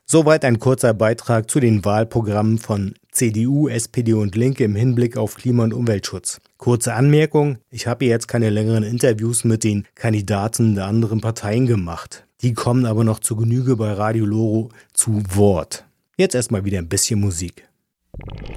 Soweit ein kurzer Beitrag zu den Wahlprogrammen von CDU, SPD und Linke im Hinblick auf Klima- und Umweltschutz. Kurze Anmerkung, ich habe jetzt keine längeren Interviews mit den Kandidaten der anderen Parteien gemacht. Die kommen aber noch zu Genüge bei Radio Loro zu Wort. Jetzt erstmal wieder ein bisschen Musik.